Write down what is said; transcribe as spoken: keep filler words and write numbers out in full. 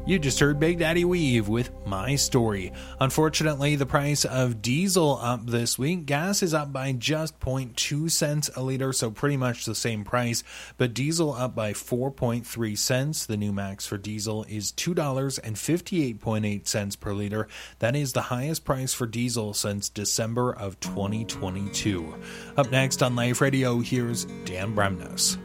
You just heard Big Daddy Weave with My Story. Unfortunately, the price of diesel up this week. Gas is up by just zero point two cents a liter, so pretty much the same price, but diesel up by four point three cents. The new max for diesel is two dollars and fifty-eight point eight cents per liter. That is the highest price for diesel since December of twenty twenty-two. Up next on Life Radio, here's Dan Bremnes.